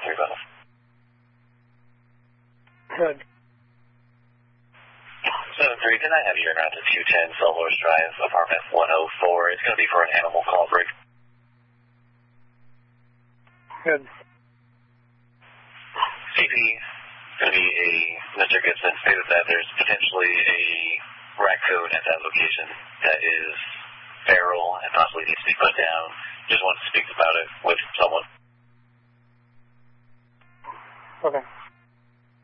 about it. Good. 7-3, can I have your route to 210 Selhorse Drive, apartment 104? It's going to be for an animal call break. Good. CP, going to be Mr. Gibson stated that there's potentially a raccoon at that location that is feral and possibly needs to be put down. Just want to speak about it with someone. Okay.